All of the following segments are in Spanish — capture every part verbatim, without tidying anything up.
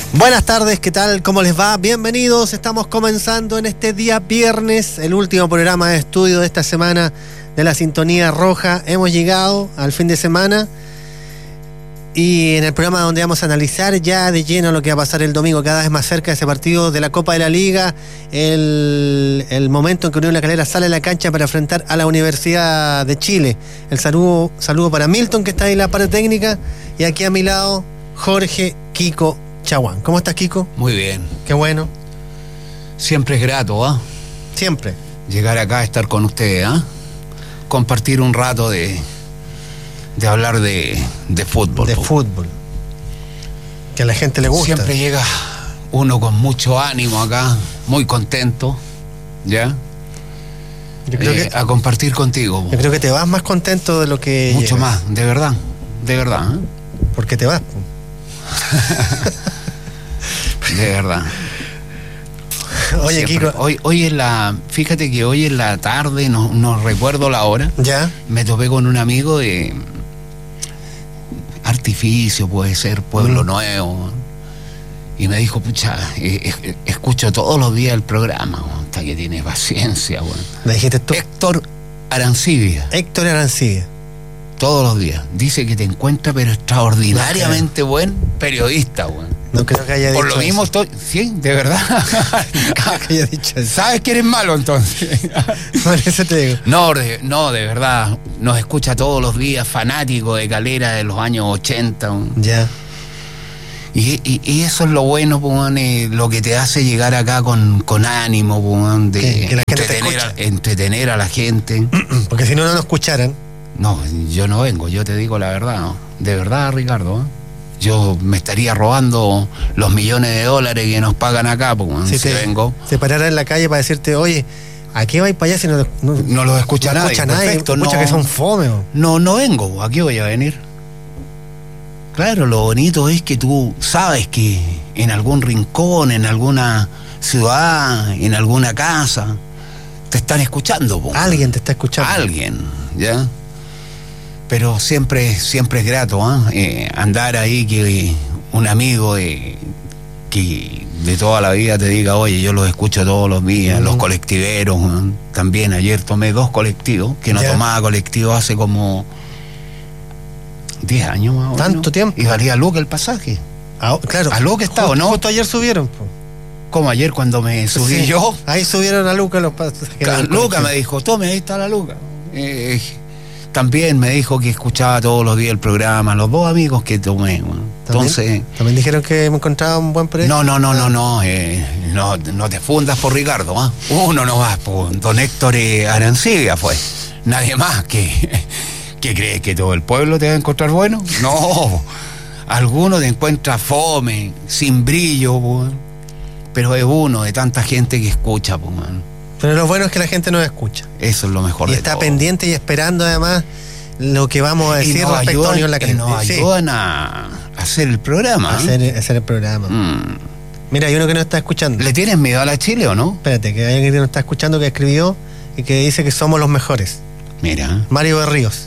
Buenas tardes, ¿qué tal? ¿Cómo les va? Bienvenidos, estamos comenzando en este día viernes, el último programa de estudio de esta semana de la Sintonía Roja. Hemos llegado al fin de semana y en el programa donde vamos a analizar ya de lleno lo que va a pasar el domingo, cada vez más cerca de ese partido de la Copa de la Liga, el, el momento en que Unión La Calera sale a la cancha para enfrentar a la Universidad de Chile. El saludo, saludo para Milton, que está ahí en la parte técnica, y aquí a mi lado, Jorge Kiko Chaguán. ¿Cómo estás, Kiko? Muy bien. Qué bueno. Siempre es grato, ¿ah? ¿eh? Siempre. Llegar acá a estar con ustedes, ¿ah? ¿eh? Compartir un rato de, de hablar de, de fútbol. De po. fútbol. Que a la gente le gusta. Siempre llega uno con mucho ánimo acá, muy contento, ¿ya? Yo creo eh, que, a compartir contigo. Yo creo que te vas más contento de lo que Mucho llegas. más, de verdad, de verdad. ¿eh? Porque te vas. Po. De verdad. Oye, Siempre. Kiko. Hoy, hoy en la, fíjate que hoy en la tarde, no, no recuerdo la hora, ¿Ya? me topé con un amigo de Artificio, puede ser, Pueblo mm. Nuevo, y me dijo, pucha, eh, eh, escucho todos los días el programa, hasta que tiene paciencia, bueno. ¿Me dijiste tú? Héctor Arancibia. Héctor Arancibia. Todos los días. Dice que te encuentra, pero extraordinariamente buen periodista, bueno. No creo que haya dicho Por lo mismo eso. estoy... Sí, de verdad. que haya dicho eso. ¿Sabes que eres malo, entonces? Por eso te digo. No, de, no, de verdad. Nos escucha todos los días, fanático de Calera de los años ochenta. Ya. Y, y, y eso es lo bueno, pues, eh, lo que te hace llegar acá con, con ánimo, pues, de que, que la gente entretener, a, entretener a la gente. Porque si no, no nos escucharan. No, yo no vengo, yo te digo la verdad, ¿no? De verdad, Ricardo, ¿eh? Yo me estaría robando los millones de dólares que nos pagan acá, pues, si, si te, vengo. Se parara en la calle para decirte, oye, ¿a qué vais para allá si no, no, no los escucha no nadie? Escucha nadie Perfecto, escucha no, que son fome. ¿O? No, no vengo, ¿a qué voy a venir? Claro, lo bonito es que tú sabes que en algún rincón, en alguna ciudad, en alguna casa, te están escuchando, pues. Alguien te está escuchando. Alguien, ¿ya? Pero siempre, siempre es grato, ¿eh? Eh, andar ahí, que un amigo de, que de toda la vida te diga, oye, yo los escucho todos los días, mm. los colectiveros, ¿eh? También ayer tomé dos colectivos, que no yeah. tomaba colectivo hace como diez años más o menos. ¿Tanto tiempo? Y valía Luca el pasaje. Ah, claro. A Luca estaba, ¿no? Justo ayer subieron, po. Como ayer cuando me subí sí. yo. Ahí subieron a Luca los pasajeros. Luca me dijo, tome, ahí está la Luca. Eh, También me dijo que escuchaba todos los días el programa, los dos amigos que tomé. Bueno. Entonces, ¿También? ¿También dijeron que me encontraba un buen precio? No, no, no, no, no, eh, no, no te fundas por Ricardo, ¿eh? Uno no va, por don Héctor Arancibia fue. Nadie más que, que cree que todo el pueblo te va a encontrar bueno. No, alguno te encuentra fome, sin brillo, pues, pero es uno de tanta gente que escucha, pues, man. Pero lo bueno es que la gente nos escucha. Eso es lo mejor y de está todo. Pendiente y esperando además lo que vamos a decir respecto ayudan, a Unión La Calera. Y nos sí. ayudan a hacer el programa. A hacer, hacer el programa. Mm. Mira, hay uno que no está escuchando. ¿Le tienes miedo a la Chile o no? Espérate, que hay alguien que no está escuchando, que escribió y que dice que somos los mejores. Mira. Mario Berríos.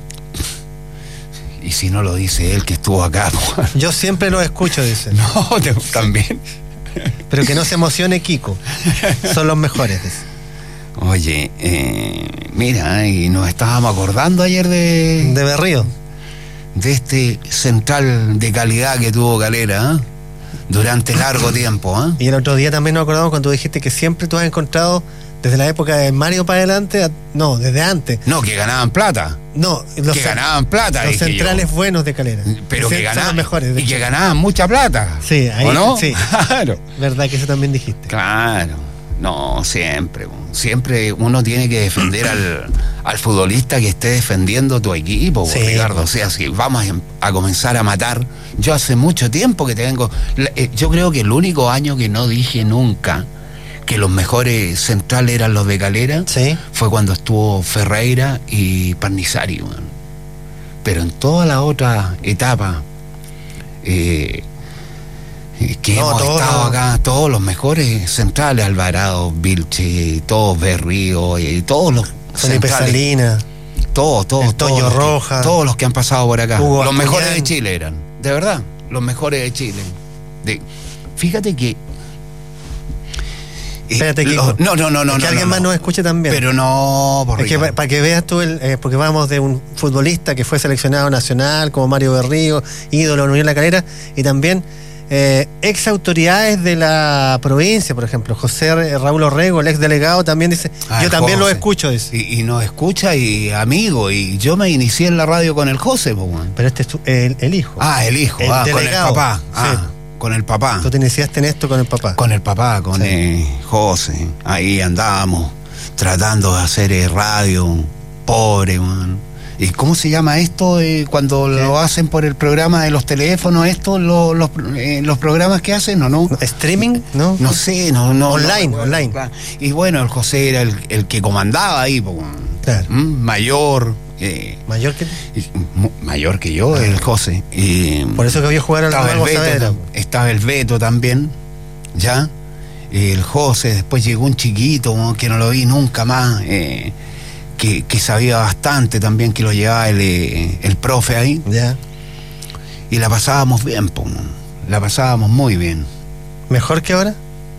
Y si no lo dice él, que estuvo acá. Yo siempre lo escucho, dice. No, te, también. Pero que no se emocione Kiko. Son los mejores, dice. Oye, eh, mira, y nos estábamos acordando ayer de... De Berrío. De este central de calidad que tuvo Calera, ¿eh? Durante largo tiempo, ¿eh? Y el otro día también nos acordamos cuando dijiste que siempre tú has encontrado, desde la época de Mario para adelante, a, no, desde antes. No, que ganaban plata. No, los que ganaban plata. Los centrales yo. buenos de Calera. Pero que ganaban, mejores, y hecho. que ganaban mucha plata. Sí, ahí, ¿o no? Sí. Claro. Verdad que eso también dijiste. Claro. No, siempre, siempre uno tiene que defender al, al futbolista que esté defendiendo tu equipo, sí, Ricardo. O sea, si vamos a, a comenzar a matar, yo hace mucho tiempo que tengo, yo creo que el único año que no dije nunca que los mejores centrales eran los de Calera, sí, fue cuando estuvo Ferreira y Parnizari, man. Pero en todas las otras etapas eh, que no, hemos todos, estado acá, todos los mejores centrales, Alvarado, Vilche, todos Berrío, eh, todos los Felipe Salinas, todos, todos, el Toño todos Rojas, todos los que han pasado por acá, Hugo los Acuñán. Mejores de Chile eran, de verdad, los mejores de Chile. De, fíjate que... Espérate, eh, Kiko. lo, no, no, no, no. Que no, alguien no, más no. nos escuche también. Pero no, por es que para pa que veas tú, el, eh, porque vamos de un futbolista que fue seleccionado nacional, como Mario Berrío, ídolo de la Unión La Calera, y también eh, ex autoridades de la provincia, por ejemplo, José Raúl Orrego, el ex delegado, también dice, Ah, yo también José. lo escucho, dice. Y, y nos escucha y amigo, y yo me inicié en la radio con el José, pues, bueno. Pero este es tu- el, el hijo. Ah, el hijo, El ah, delegado. con el papá. Sí. Ah, con el papá. Tú te iniciaste en esto con el papá. Con el papá, con Sí. eh, José. Ahí andábamos tratando de hacer eh, radio, pobre, man. ¿Y cómo se llama esto eh, cuando ¿Qué? lo hacen por el programa de los teléfonos, esto, lo- los, eh, los programas que hacen o no? ¿Streaming? ¿No? No sé, no, no. Online, no, online. claro. Y bueno, el José era el, el que comandaba ahí, po, Claro. ¿Mm? mayor, eh, Mayor que... y- mu- mayor que yo, el José. Y, Por eso que vio jugar al estaba el, Real Beto, Gozadera. tam- estaba el Beto también, ¿ya? El José, después llegó un chiquito ¿no? que no lo vi nunca más, eh, que, que sabía bastante también, que lo llevaba el, eh, el profe ahí, Ya. y la pasábamos bien, po, la pasábamos muy bien. ¿Mejor que ahora?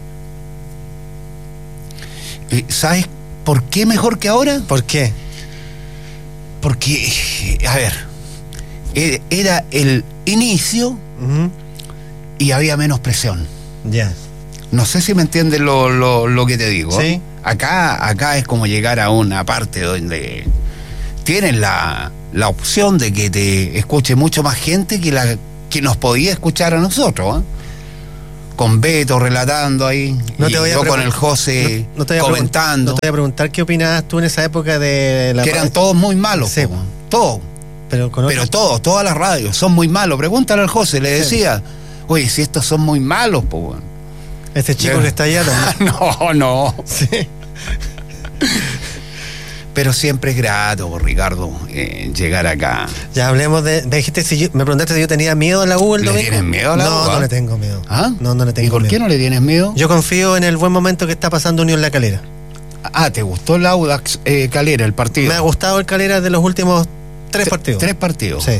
Eh, ¿Sabes por qué mejor que ahora? ¿Por qué? Porque, a ver, eh, era el inicio Ujú. y había menos presión. Ya. No sé si me entiendes lo, lo, lo que te digo. Sí. Acá, acá es como llegar a una parte donde tienes la, la opción de que te escuche mucho más gente que la que nos podía escuchar a nosotros, ¿eh? Con Beto relatando ahí, No y te voy a yo con pregun- el José no- no te voy a pregun- comentando, No te voy a preguntar qué opinabas tú en esa época de la que eran radio, todos muy malos, Sí. po, todos. pero con Pero otros- todos, todas las radios son muy malos. Pregúntale al José, le Sí. decía, oye, si estos son muy malos, pues bueno. este chico que está allá también. No, no. Sí. Pero siempre es grato, por Ricardo, eh, llegar acá. Ya hablemos de. Me dijiste si yo, me preguntaste si yo tenía miedo a la U el ¿Le domingo. tienes miedo a la no, U, No, ah? le tengo miedo. ¿Ah? No, no le tengo ¿Y por miedo. qué no le tienes miedo? Yo confío en el buen momento que está pasando Unión La Calera. Ah, ¿te gustó el Audax eh, Calera, el partido? Me ha gustado el Calera de los últimos tres Tre- partidos. Tres partidos. Sí.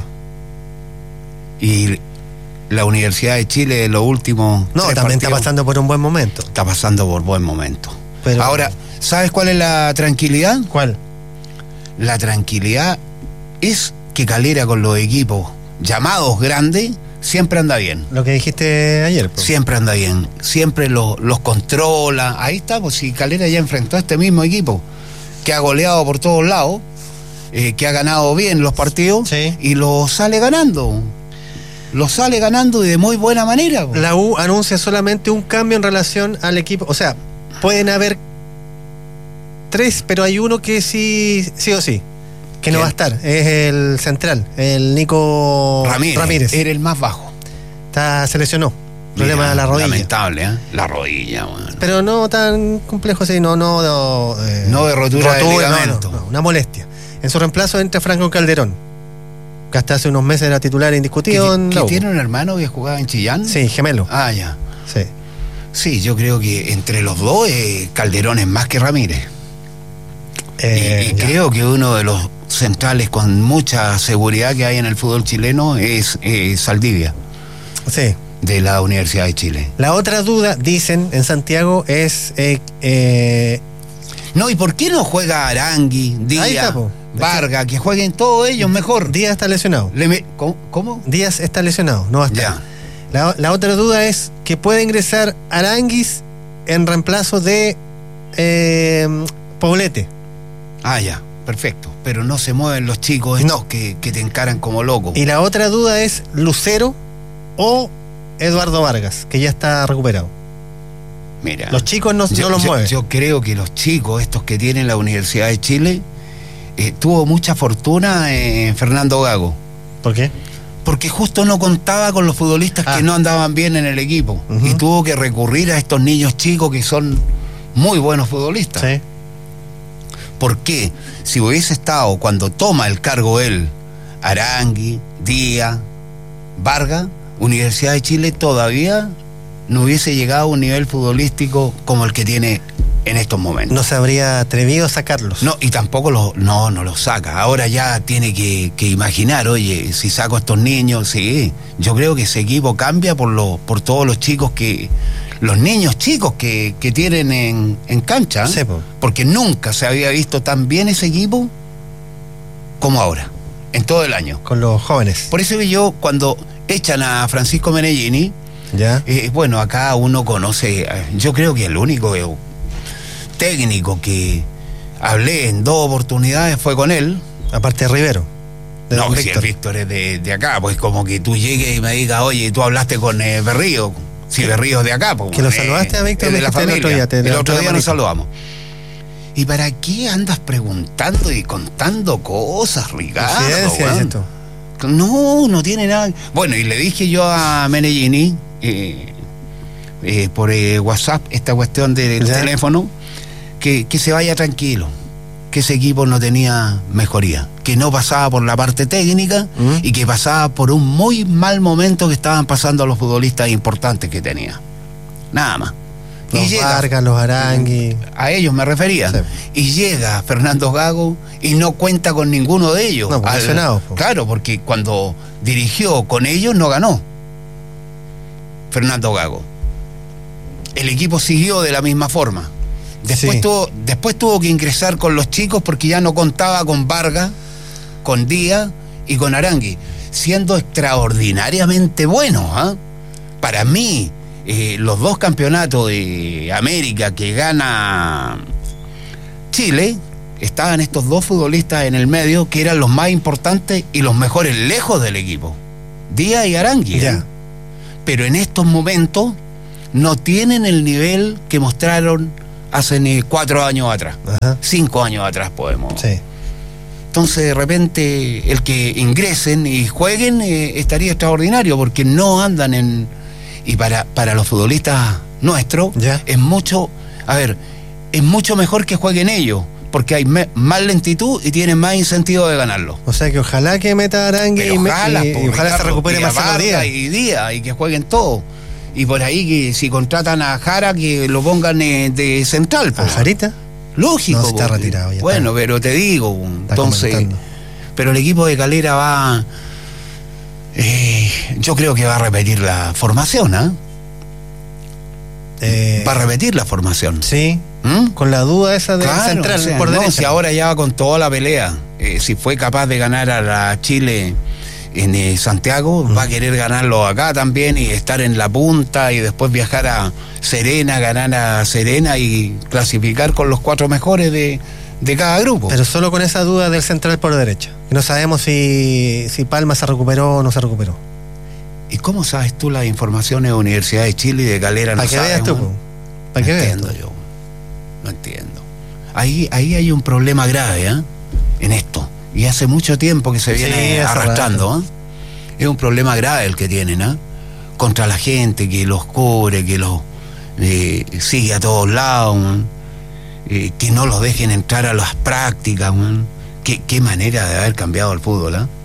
Y la Universidad de Chile, de los últimos. No, tres también está partidos, pasando por un buen momento. Está pasando por buen momento. Pero- Ahora, ¿sabes cuál es la tranquilidad? ¿Cuál? La tranquilidad es que Calera con los equipos llamados grandes siempre anda bien. Lo que dijiste ayer. pues. Siempre anda bien, siempre lo- los controla. Ahí está, pues si Calera ya enfrentó a este mismo equipo, que ha goleado por todos lados, eh, que ha ganado bien los partidos, Sí. y lo sale ganando. Lo sale ganando y de muy buena manera. pues. La U anuncia solamente un cambio en relación al equipo. O sea, pueden haber tres, pero hay uno que sí, sí o sí, que no ¿Quién? va a estar. Es el central, el Nico Ramírez, Ramírez. era el más bajo. Está, se lesionó. Problema Mira, de la rodilla. Lamentable, ¿eh? La rodilla, bueno. Pero no tan complejo así, no, no, no, eh, No de rotura de no, ligamento. no, no, una molestia. En su reemplazo entra Franco Calderón, que hasta hace unos meses era titular indiscutido ¿Que, en que la U. tiene un hermano que jugaba en Chillán? Sí, gemelo. Ah, ya. Sí. Sí, yo creo que entre los dos eh, Calderón es más que Ramírez. Eh, y y ya. creo que uno de los centrales con mucha seguridad que hay en el fútbol chileno es eh, Saldivia, Sí. de la Universidad de Chile. La otra duda, dicen en Santiago, es eh, eh, No, ¿y por qué no juega Arangui, Ahí Díaz, está, po. Vargas, que jueguen todos ellos mejor? Díaz está lesionado. Le me- ¿Cómo? ¿Cómo? Díaz está lesionado, no va a estar. Ya. La, la otra duda es que puede ingresar Aranguis en reemplazo de eh, Poblete. Ah, ya, perfecto. Pero no se mueven los chicos estos No. que, que te encaran como loco. Y la otra duda es Lucero o Eduardo Vargas, que ya está recuperado. Mira, Los chicos no, yo, no los yo- mueven. yo creo que los chicos, estos que tienen la Universidad de Chile, eh, tuvo mucha fortuna en Fernando Gago. ¿Por qué? Porque justo no contaba con los futbolistas Ah. que no andaban bien en el equipo. Ujú. Y tuvo que recurrir a estos niños chicos que son muy buenos futbolistas. Sí. ¿Por qué? Si hubiese estado cuando toma el cargo él, Arangui, Díaz, Vargas, Universidad de Chile todavía no hubiese llegado a un nivel futbolístico como el que tiene en estos momentos. No se habría atrevido a sacarlos. No, y tampoco los, no, no los saca. Ahora ya tiene que, que imaginar, oye, si saco a estos niños, sí, yo creo que ese equipo cambia por los, por todos los chicos que, los niños chicos que, que tienen en, en cancha, ¿eh? Sí, po. Porque nunca se había visto tan bien ese equipo como ahora, en todo el año. Con los jóvenes. Por eso que yo, cuando echan a Francisco Menellini, Ya. eh, bueno, acá uno conoce, eh, yo creo que el único eh, técnico que hablé en dos oportunidades fue con él. Aparte de Rivero. De No, don si Víctor. el Víctor es de, de acá, pues como que tú llegues y me digas, oye, tú hablaste con eh, Berrío, si Berrío es de acá, pues. Que lo saludaste a Víctor, es de me la dijiste el familia. otro día, te el levantó otro la día nos manito. saludamos. ¿Y para qué andas preguntando y contando cosas, Ricardo? Coincidencia, weón? dices tú. No, no tiene nada. Bueno, y le dije yo a Menellini, eh, eh, por eh, WhatsApp, esta cuestión del Ya. teléfono, que, que se vaya tranquilo, que ese equipo no tenía mejoría, que no pasaba por la parte técnica ¿Mm? y que pasaba por un muy mal momento que estaban pasando los futbolistas importantes que tenía. Nada más. Los y llega, Vargas, los Arangui. a ellos me refería, Sí. y llega Fernando Gago y no cuenta con ninguno de ellos. No, pues, lesionados, po. Claro, porque cuando dirigió con ellos no ganó Fernando Gago. El equipo siguió de la misma forma. Después, Sí. tuvo, después tuvo que ingresar con los chicos porque ya no contaba con Vargas, con Díaz y con Arangui, siendo extraordinariamente buenos. ¿Ah? Para mí, eh, los dos campeonatos de América que gana Chile, estaban estos dos futbolistas en el medio que eran los más importantes y los mejores lejos del equipo, Díaz y Arangui. Ya. ¿eh? Pero en estos momentos no tienen el nivel que mostraron hace ni cuatro años atrás, Ajá. cinco años atrás podemos. Sí. Entonces de repente el que ingresen y jueguen eh, estaría extraordinario porque no andan en... Y para, para los futbolistas nuestros Ya. es mucho, a ver, es mucho mejor que jueguen ellos porque hay me- más lentitud y tienen más incentivo de ganarlo. O sea que ojalá que meta Arangui Pero y, me- ojalá, y- po, y ojalá se Ricardo, recupere y a Marcelo Vargas Díaz. y Díaz y que jueguen todos. Y por ahí que si contratan a Jara que lo pongan eh, de central. po. ¿A Jarita? Lógico. No, se está po. retirado ya, Bueno, está- pero te digo, está entonces, comentando. pero el equipo de Calera va, eh, yo creo que va a repetir la formación, ¿ah? Eh, Va a repetir la formación. Sí, ¿Mm? con la duda esa del Claro, central o sea, por no, derecha. si ahora ya va con toda la pelea. Eh, si fue capaz de ganar a la Chile en eh, Santiago, Mm. va a querer ganarlo acá también y estar en la punta y después viajar a Serena, ganar a Serena y clasificar con los cuatro mejores de, de cada grupo. Pero solo con esa duda del central por derecha. No sabemos si, si Palma se recuperó o no se recuperó. ¿Y cómo sabes tú las informaciones de Universidad de Chile y de Calera? No Para que sabes, veas tú, ¿no? po. Para No que veas entiendo tú. yo. No entiendo. Ahí, ahí hay un problema grave, ¿eh? En esto. Y hace mucho tiempo que se Sí, viene hace arrastrando, ¿eh? Es un problema grave el que tienen, ¿eh? Contra la gente que los cubre, que los eh, sigue a todos lados, eh, que no los dejen entrar a las prácticas, ¿eh? ¿Qué, qué manera de haber cambiado el fútbol, ¿eh?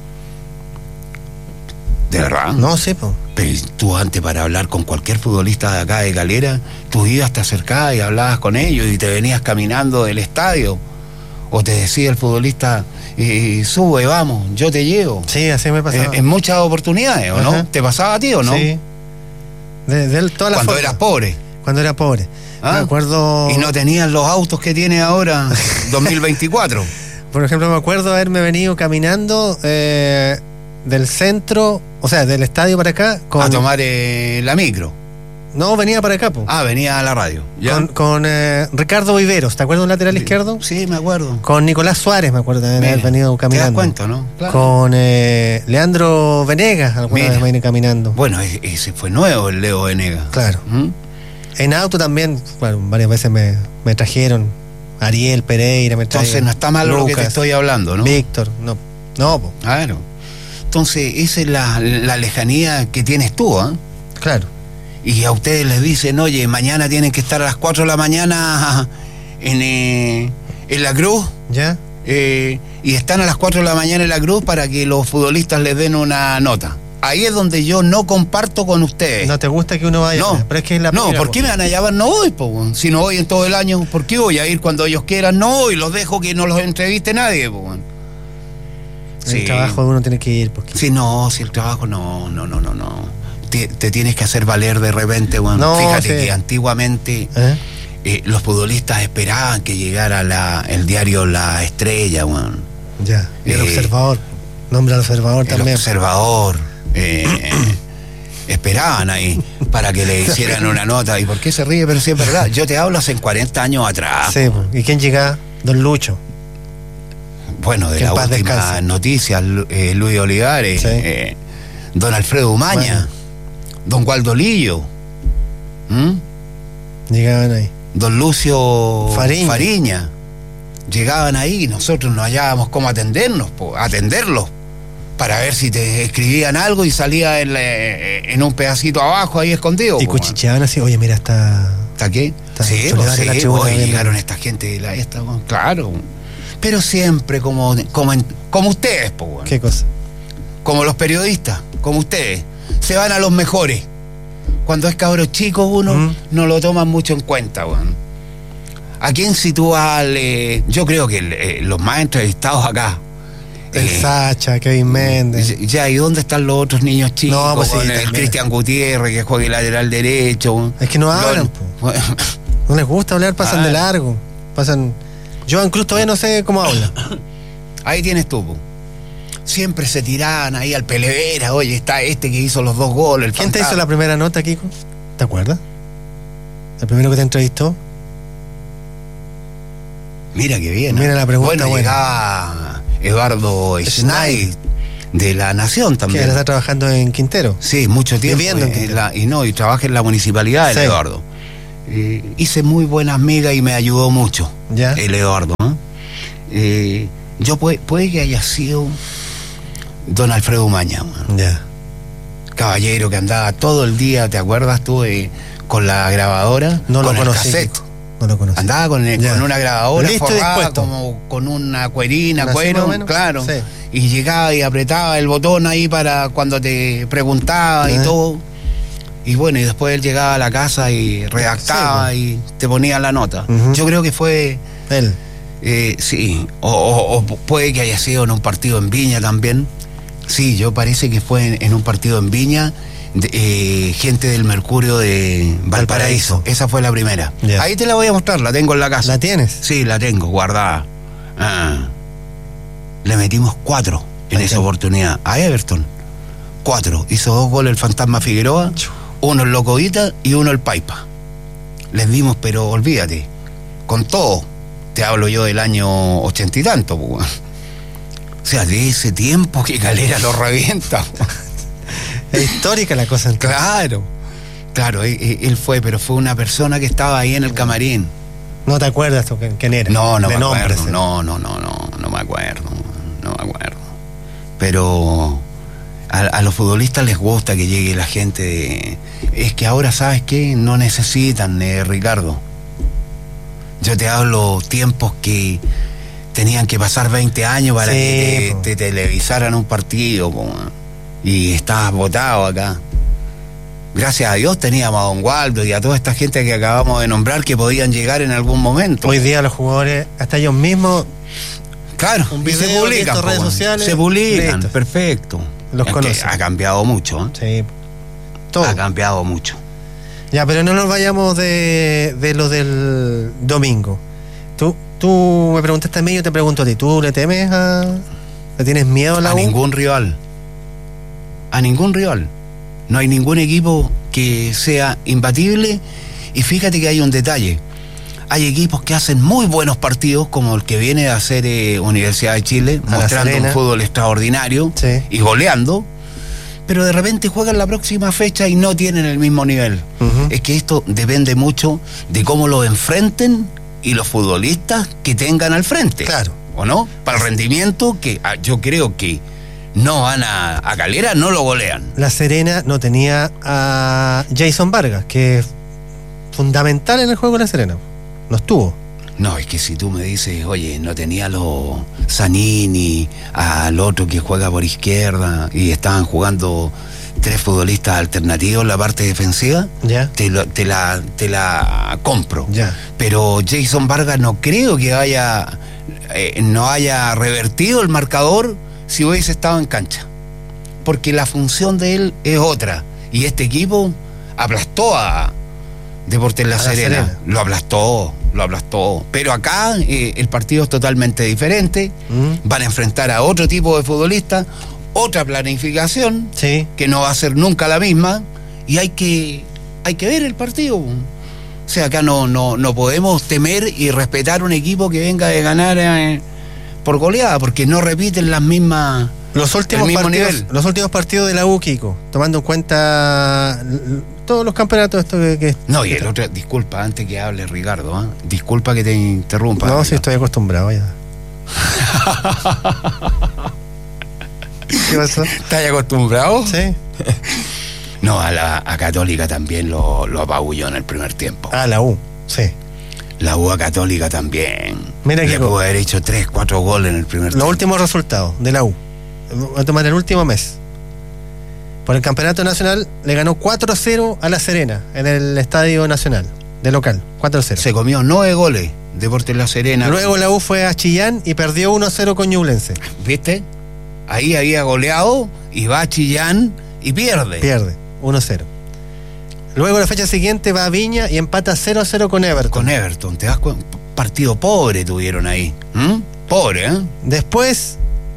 De verdad. No, sí, po. Pero tú antes para hablar con cualquier futbolista de acá de Calera, tú ibas, te acercabas y hablabas con ellos y te venías caminando del estadio. O te decía el futbolista, eh, sube, vamos, yo te llevo. Sí, así me pasaba. En, en muchas oportunidades, ¿o Ajá. no? ¿Te pasaba a ti o no? Sí. De, de él, todas las Cuando fotos. eras pobre. Cuando era pobre. ¿Ah? Me acuerdo... Y no tenías los autos que tiene ahora dos mil veinticuatro. Por ejemplo, me acuerdo haberme venido caminando eh, del centro, o sea, del estadio para acá. Con... A tomar eh, la micro. No, venía para acá, po. Ah, venía a la radio. ¿Ya? Con, con eh, Ricardo Viveros, ¿te acuerdas de un lateral izquierdo? Sí, me acuerdo. Con Nicolás Suárez, me acuerdo de haber Mira, venido ¿Te das caminando. cuenta, no? Claro. Con eh, Leandro Venegas, alguna Mira. vez me vine caminando. Bueno, e- ese fue nuevo, el Leo Venegas. Claro. ¿Mm? En auto también, bueno, varias veces me, me trajeron Ariel Pereira, me trajeron Entonces no está mal lo que te Lucas, estoy hablando, ¿no? Víctor, no, no, po, Claro. Entonces, esa es la, la lejanía que tienes tú, ¿ah? claro. Y a ustedes les dicen, oye, mañana tienen que estar a las cuatro de la mañana en, eh, en la Cruz, ¿Ya? eh, y están a las cuatro de la mañana en la Cruz para que los futbolistas les den una nota. ahí es donde yo no comparto con ustedes. ¿No te gusta que uno vaya? No, pero es que es la no, primera, ¿por qué me van a llamar? No voy, po, si no voy en todo el año. ¿Por qué voy a ir cuando ellos quieran? No voy, los dejo que no los entreviste nadie, po. El sí. trabajo de uno tiene que ir. Porque... Sí, no, si el trabajo no, no, no, no, no. Te, te tienes que hacer valer de repente, bueno. No, fíjate sí. que antiguamente ¿Eh? Eh, los futbolistas esperaban que llegara la, el diario La Estrella, bueno. Ya, y el eh, Observador. Nombra al Observador el también. El Observador. Eh, esperaban ahí para que le hicieran una nota. ¿Y por qué se ríe? Pero sí es verdad. Yo te hablo hace cuarenta años atrás. Sí, ¿y quién llega? Don Lucho. Bueno, de la última noticia, eh, Luis Olivares, sí. eh, don Alfredo Umaña, bueno. don Waldo Lillo. ¿Mm? Llegaban ahí. Don Lucio Fariña. Fariña. Llegaban ahí y nosotros no hallábamos cómo atendernos, po, atenderlos, para ver si te escribían algo y salía en, la, en un pedacito abajo ahí escondido. Y po, cuchicheaban así, oye, mira, está... ¿Está qué? Está sí, pues, sí, pues, hoy llegaron esta gente de la esta, bueno, claro. Pero siempre como, como, en, como ustedes, po, bueno. ¿Qué cosa? Como los periodistas, como ustedes. Se van a los mejores. Cuando es cabro chico uno, ¿Mm? no lo toman mucho en cuenta, bueno. ¿A quién sitúa? Eh, yo creo que eh, los más entrevistados acá. El eh, Sacha, Kevin Méndez. Ya, ¿y dónde están los otros niños chicos? No, pues sí, el Cristian Gutiérrez, que juega el lateral derecho. Es que no hablan, no, no les gusta hablar, pasan ah. de largo. Pasan. Yo incluso todavía no sé cómo habla. Ahí tienes tú, po. Siempre se tiraban ahí al Pelevera. Oye, está este que hizo los dos goles. El ¿Quién fantasma. te hizo la primera nota, Kiko? ¿Te acuerdas? ¿El primero que te entrevistó? Mira qué bien. Mira, ¿eh? La pregunta bueno, buena. Llegaba Eduardo Schneider de La Nación también. Que está trabajando en Quintero. Sí, mucho tiempo. Viviendo en en la, y no, y trabaja en la municipalidad, el sí. Eduardo. Eh, hice muy buenas migas y me ayudó mucho. ¿Ya? El Eduardo. ¿eh? Eh, yo puede, puede que haya sido don Alfredo Umaña. ¿eh? Ya. Caballero que andaba todo el día, ¿te acuerdas tú? Eh, con la grabadora. No con lo el conocí. cassette. No lo conocí. Andaba con, el, con una grabadora forrada como con una cuerina, ¿Una cuero, claro. Sí. Y llegaba y apretaba el botón ahí para cuando te preguntaba ¿Eh? y todo. Y bueno, y después él llegaba a la casa y redactaba sí, y te ponía la nota. Uh-huh. Yo creo que fue... Él. Eh, sí, o, o, o puede que haya sido en un partido en Viña también. Sí, yo parece que fue en, en un partido en Viña. De, eh, gente del Mercurio de Valparaíso. Valparaíso. Esa fue la primera. Yeah. Ahí te la voy a mostrar, la tengo en la casa. ¿La tienes? Sí, la tengo, guardada. Ah. Le metimos cuatro en ¿A esa quién? oportunidad. A Everton. Cuatro. Hizo dos goles el Fantasma Figueroa, uno el Locoita y uno el Paipa. Les dimos, pero olvídate, con todo. Te hablo yo del año ochenta y tanto. Pues. O sea, de ese tiempo que Calera lo revienta. Es histórica la cosa. Entonces. Claro, claro, él, él fue, pero fue una persona que estaba ahí en el camarín. ¿No te acuerdas tú quién era? No, no de me nombres, acuerdo, ¿eh? no, no, no, no, no me acuerdo, no me acuerdo. Pero a, a los futbolistas les gusta que llegue la gente de... Es que ahora, ¿sabes qué? No necesitan, eh, Ricardo. Yo te hablo tiempos que tenían que pasar veinte años para sí, que te, te televisaran un partido, po. Y estabas votado acá. Gracias a Dios teníamos a Don Waldo y a toda esta gente que acabamos de nombrar que podían llegar en algún momento. Hoy día los jugadores, hasta ellos mismos, claro, un video, se publican, redes sociales, se publican, listo. Perfecto. Los conocen. Ha cambiado mucho, ¿eh? Sí. Todo. Ha cambiado mucho. Ya, pero no nos vayamos de, de lo del domingo. Tú, tú me preguntaste a mí, yo te pregunto a ti. ¿Tú le temes a... ¿Le tienes miedo a la A U? ningún rival. A ningún rival. No hay ningún equipo que sea imbatible. Y fíjate que hay un detalle. Hay equipos que hacen muy buenos partidos, como el que viene a hacer eh, Universidad de Chile, a mostrando un fútbol extraordinario, sí, y goleando. Pero de repente juegan la próxima fecha y no tienen el mismo nivel. Uh-huh. Es que esto depende mucho de cómo lo enfrenten y los futbolistas que tengan al frente. Claro. ¿O no? Para el rendimiento, que ah, yo creo que no van a, a Calera, no lo golean. La Serena no tenía a Jason Vargas, que es fundamental en el juego de La Serena. No estuvo. No, es que si tú me dices, oye, no tenía a los Zanini, al otro que juega por izquierda, y estaban jugando tres futbolistas alternativos en la parte defensiva, ya. Te, lo, te, la, te la compro. Ya. Pero Jason Vargas no creo que haya, eh, no haya revertido el marcador si hubiese estado en cancha. Porque la función de él es otra. Y este equipo aplastó a Deportes La, Serena. La Serena. Lo aplastó, lo aplastó. Pero acá eh, el partido es totalmente diferente. Mm. Van a enfrentar a otro tipo de futbolistas, otra planificación, sí. que no va a ser nunca la misma. Y hay que, hay que ver el partido. O sea, acá no, no, no podemos temer y respetar un equipo que venga de ganar eh, por goleada, porque no repiten las mismas... Los últimos, partidos, los últimos partidos de la U, Kiko, tomando en cuenta todos los campeonatos esto que, que no, y el otro, disculpa, antes que hable Ricardo, ¿eh? Disculpa que te interrumpa. No, si sí estoy acostumbrado ya. ¿Qué pasó? ¿Estás acostumbrado? Sí. No, a la a Católica también lo, lo apabulló en el primer tiempo. Ah, la U, sí. La U a Católica también. Mira, le Kiko, pudo haber hecho tres, cuatro goles en el primer los tiempo. Los últimos resultados de la U. Va a tomar el último mes. Por el campeonato nacional le ganó cuatro a cero a La Serena en el Estadio Nacional de local, cuatro a cero. Se comió nueve goles Deportes La Serena. Luego la U fue a Chillán y perdió uno a cero con Ñublense. ¿Viste? Ahí había goleado y va a Chillán y pierde. Pierde, uno a cero. Luego la fecha siguiente va a Viña y empata cero a cero con Everton. Con Everton, te das cuenta, partido pobre tuvieron ahí. ¿Mm? Pobre, ¿eh? Después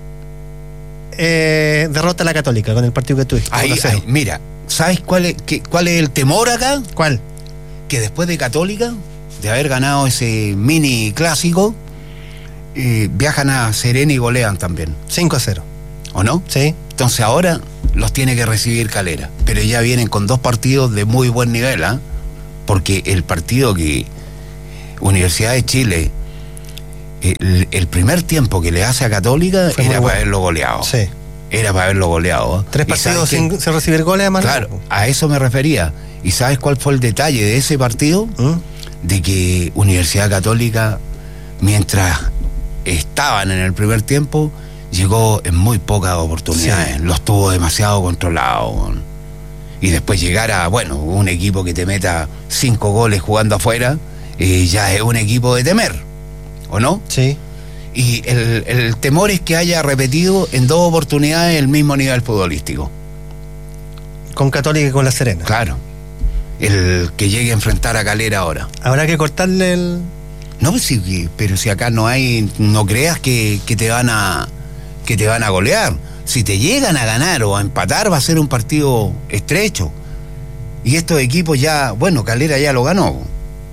Eh, derrota a la Católica con el partido que tuviste. Ahí, ahí, mira, ¿sabes cuál es, qué, cuál es el temor acá? ¿Cuál? Que después de Católica, de haber ganado ese mini clásico, eh, viajan a Serena y golean también. cinco a cero. ¿O no? Sí. Entonces ahora los tiene que recibir Calera. Pero ya vienen con dos partidos de muy buen nivel, ¿ah? ¿eh? Porque el partido que Universidad de Chile... El, el primer tiempo que le hace a Católica fue era para haberlo goleado. Sí. Era para haberlo goleado. ¿eh? Tres partidos sin, sin recibir goles, además. Claro, no. A eso me refería. ¿Y sabes cuál fue el detalle de ese partido? ¿Mm? De que Universidad Católica, mientras estaban en el primer tiempo, llegó en muy pocas oportunidades. Sí. Los tuvo demasiado controlados. Y después llegar a, bueno, un equipo que te meta cinco goles jugando afuera, eh, ya es un equipo de temer. ¿O no? Sí. Y el, el temor es que haya repetido en dos oportunidades el mismo nivel futbolístico. Con Católica y con La Serena. Claro. El que llegue a enfrentar a Calera ahora. Habrá que cortarle el... No, pues sí, pero si acá no hay, no creas que, que te van a que te van a golear. Si te llegan a ganar o a empatar, va a ser un partido estrecho. Y estos equipos ya, bueno, Calera ya lo ganó.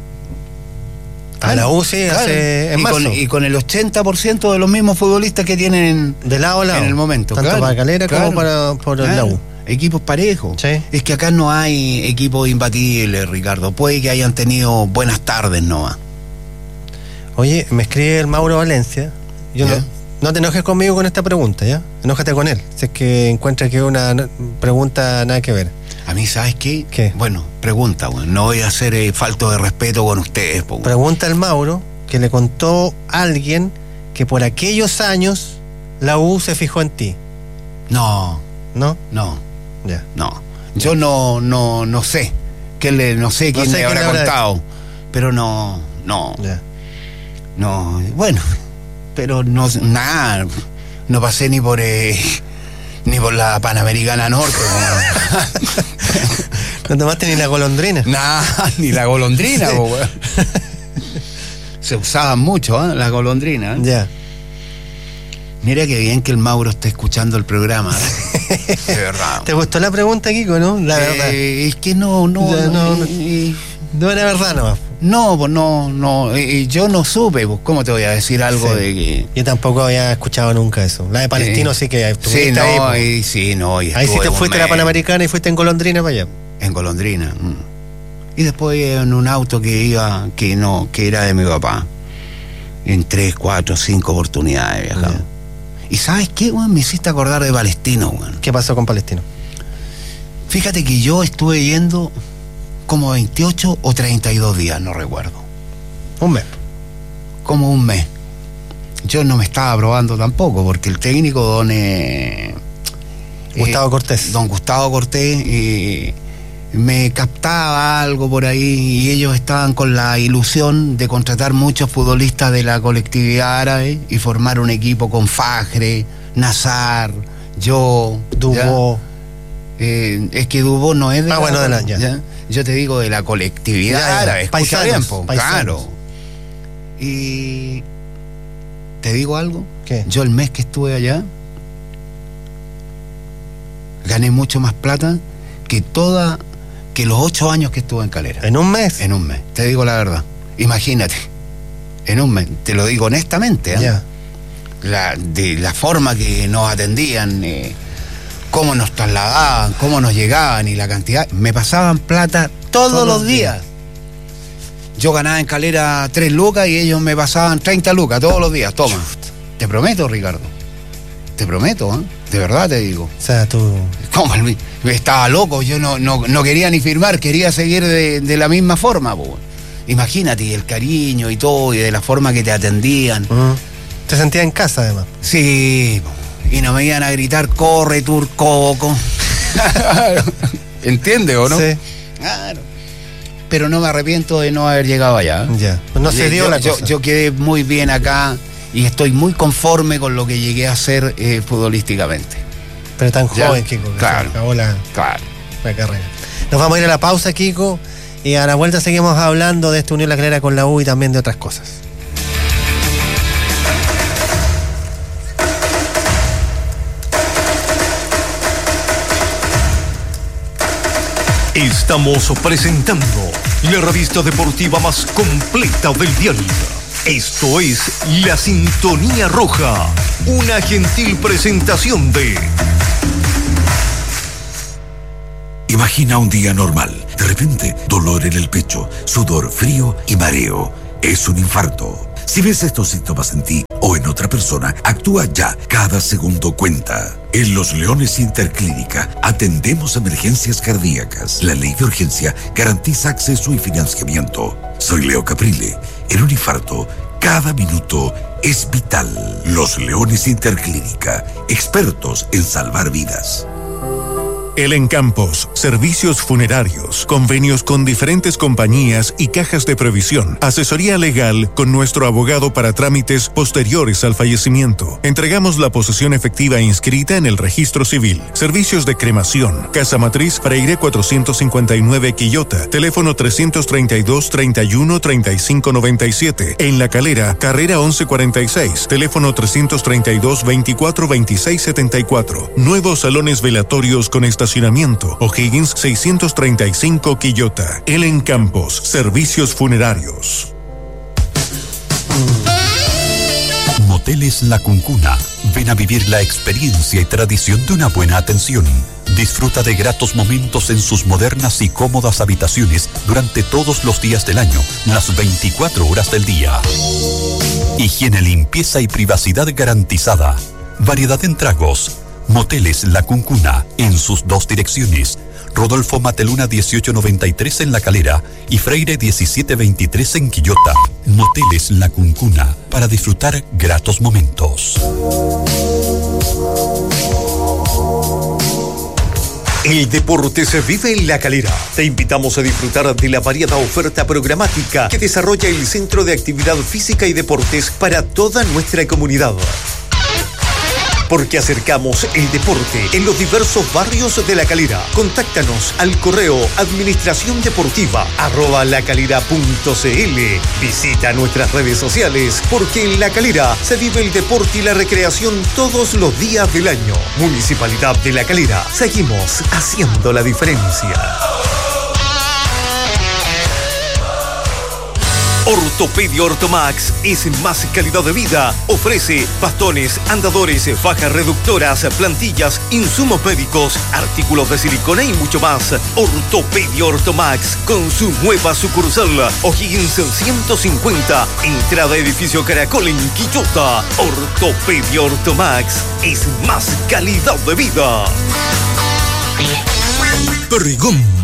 A la U sí, claro. hace en y, marzo. Con, y con el ochenta por ciento de los mismos futbolistas que tienen de lado a lado en el momento. Tanto claro, para Calera claro, como para por claro. la U. Equipos parejos. Sí. Es que acá no hay equipos imbatibles, Ricardo. Puede que hayan tenido buenas tardes, ¿no? Oye, me escribe el Mauro Valencia. Yo no, no te enojes conmigo con esta pregunta, ¿ya? Enójate con él. Si es que encuentras que es una pregunta nada que ver. A mí, ¿sabes qué? ¿Qué? Bueno, pregunta, bueno. No voy a hacer eh, falto de respeto con ustedes. Po, pregunta al Mauro que le contó a alguien que por aquellos años la U se fijó en ti. No. ¿No? No. Ya. No. Yo no, no, no sé. Que le, no sé quién no sé le habrá quién contado. Le pero no, no. Ya. No. Bueno, pero no, nada. No pasé ni por eh, ni por la Panamericana Norte. No tomaste ni la golondrina. Nah, ni la golondrina, sí. po, se usaban mucho, ¿eh? Las golondrinas. ¿eh? Ya. Mira qué bien que el Mauro esté escuchando el programa. ¿eh? De verdad. ¿Te gustó la pregunta, Kiko, no? La eh, verdad. Es que no, no. Ya, no, no, eh, no era verdad nomás. No, pues no, no. Eh, yo no supe, pues, ¿cómo te voy a decir algo sí. de que. Yo tampoco había escuchado nunca eso. La de Palestino eh, sí que sí, no, ahí. Pues. Ahí, sí, no. Y ahí sí te fuiste a la Panamericana y fuiste en golondrina para allá. En golondrina. Y después en un auto que iba, que no, que era de mi papá. En tres, cuatro, cinco oportunidades viajamos. Yeah. ¿Y sabes qué, weón? Me hiciste acordar de Palestino, weón. ¿Qué pasó con Palestino? Fíjate que yo estuve yendo como veintiocho o treinta y dos días, no recuerdo. Un mes. como un mes. Yo no me estaba probando tampoco, porque el técnico, don eh, Gustavo eh, Cortés. Don Gustavo Cortés eh, me captaba algo por ahí, y ellos estaban con la ilusión de contratar muchos futbolistas de la colectividad árabe y formar un equipo con Fajre, Nazar, yo, Dubó. Eh, es que Dubó no es de ah, la, bueno, de la, ya. ¿ya? Yo te digo de la colectividad ya, ya. árabe, escucha Paisanos, bien, po, paisanos. claro. Y te digo algo, ¿qué? Yo el mes que estuve allá gané mucho más plata que toda que los ocho años que estuve en Calera. ¿En un mes? En un mes, te digo la verdad. Imagínate, en un mes, te lo digo honestamente, ¿eh? Ya. La, de la forma que nos atendían, eh, cómo nos trasladaban, cómo nos llegaban y la cantidad. Me pasaban plata todos, todos los días. días. Yo ganaba en Calera tres lucas y ellos me pasaban treinta lucas todos los días. Toma. Te prometo, Ricardo. Te prometo, ¿eh? De verdad te digo. O sea, tú... ¿Cómo? Estaba loco. Yo no, no, no quería ni firmar. Quería seguir de, de la misma forma, po. Imagínate, el cariño y todo, y de la forma que te atendían. Uh-huh. Te sentías en casa, además. Sí, y no me iban a gritar, corre, Turcoco. ¿Entiendes o no? Sí. Claro. Pero no me arrepiento de no haber llegado allá. Ya. Pues no se dio yo, la yo, cosa. Yo quedé muy bien acá y estoy muy conforme con lo que llegué a hacer eh, futbolísticamente. Pero tan ¿Ya? joven, Kiko, que claro, se acabó la, claro. la carrera. Nos vamos a ir a la pausa, Kiko, y a la vuelta seguimos hablando de esta Unión La Calera con la U y también de otras cosas. Estamos presentando la revista deportiva más completa del diario. Esto es La Sintonía Roja, una gentil presentación de... Imagina un día normal. De repente, dolor en el pecho, sudor, frío y mareo. Es un infarto. Si ves estos síntomas en ti o en otra persona, actúa ya. Cada segundo cuenta. En Los Leones Interclínica atendemos emergencias cardíacas. La ley de urgencia garantiza acceso y financiamiento. Soy Leo Caprile. En un infarto, cada minuto es vital. Los Leones Interclínica, expertos en salvar vidas. El Encampos, servicios funerarios, convenios con diferentes compañías y cajas de previsión, asesoría legal con nuestro abogado para trámites posteriores al fallecimiento. Entregamos la posesión efectiva e inscrita en el registro civil. Servicios de cremación, Casa Matriz, Freire cuatrocientos cincuenta y nueve Quillota, teléfono trescientos treinta y dos, treinta y uno, treinta y cinco noventa y siete. En La Calera, carrera once cuarenta y seis, teléfono trescientos treinta y dos, veinticuatro, veintiséis setenta y cuatro. Nuevos salones velatorios con estacionamiento. O'Higgins seiscientos treinta y cinco Quillota. El Encampos, servicios funerarios. Moteles La Cuncuna. Ven a vivir la experiencia y tradición de una buena atención. Disfruta de gratos momentos en sus modernas y cómodas habitaciones durante todos los días del año, las veinticuatro horas del día. Higiene, limpieza y privacidad garantizada. Variedad en tragos. Moteles La Cuncuna, en sus dos direcciones. Rodolfo Mateluna dieciocho noventa y tres en La Calera y Freire diecisiete veintitrés en Quillota. Moteles La Cuncuna, para disfrutar gratos momentos. El deporte se vive en La Calera. Te invitamos a disfrutar de la variada oferta programática que desarrolla el Centro de Actividad Física y Deportes para toda nuestra comunidad. Porque acercamos el deporte en los diversos barrios de La Calera. Contáctanos al correo administración deportiva arroba lacalera punto cl. Visita nuestras redes sociales, porque en La Calera se vive el deporte y la recreación todos los días del año. Municipalidad de La Calera. Seguimos haciendo la diferencia. Ortopedia Ortomax es más calidad de vida. Ofrece bastones, andadores, fajas reductoras, plantillas, insumos médicos, artículos de silicona y mucho más. Ortopedia Ortomax con su nueva sucursal O'Higgins ciento cincuenta, entrada edificio Caracol en Quillota. Ortopedia Ortomax es más calidad de vida. Perigón,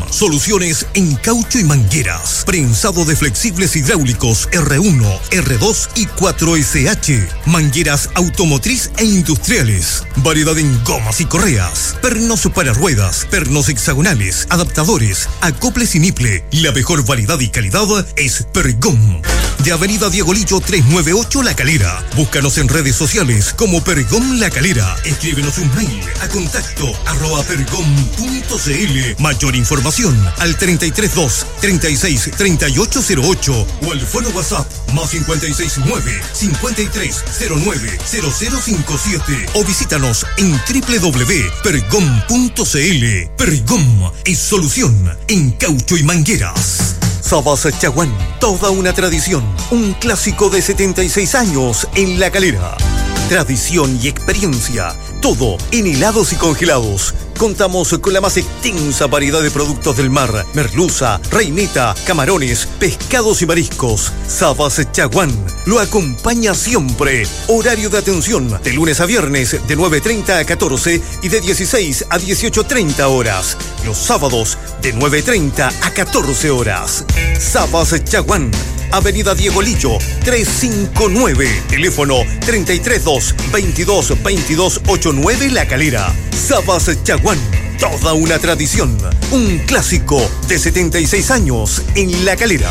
Soluciones en caucho y mangueras. Prensado de flexibles hidráulicos R uno, R dos y cuatro S H. Mangueras automotriz e industriales. Variedad en gomas y correas. Pernos para ruedas. Pernos hexagonales. Adaptadores. Acoples y niple. La mejor variedad y calidad es Pergón. De Avenida Diego Lillo trescientos noventa y ocho La Calera. Búscanos en redes sociales como Pergón La Calera. Escríbenos un mail a contacto arroba pergón punto cl. Mayor información al treinta y tres dos, treinta y seis, treinta y ocho cero ocho o al fono WhatsApp más cincuenta y seis nueve, cincuenta y tres cero nueve, cero cero cinco siete o visítanos en doble u doble u doble u punto pergón punto cl. Pergón es solución en caucho y mangueras. Sabas Chaguán, toda una tradición, un clásico de setenta y seis años en La Calera. Tradición y experiencia, todo en helados y congelados. Contamos con la más extensa variedad de productos del mar: merluza, reineta, camarones, pescados y mariscos. Sabas Chaguán lo acompaña siempre. Horario de atención de lunes a viernes de nueve treinta a catorce y de dieciséis a dieciocho treinta horas. Los sábados de nueve treinta a catorce horas. Sabas Chaguán, Avenida Diego Lillo trescientos cincuenta y nueve, teléfono treinta y tres dos, veintidós, veintidós ochenta y nueve La Calera. Sabas Chaguán, toda una tradición, un clásico de setenta y seis años en La Calera.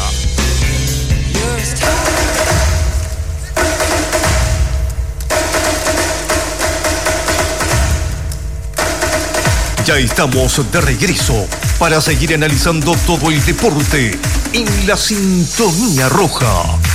Ya estamos de regreso para seguir analizando todo el deporte en la Sintonía Roja.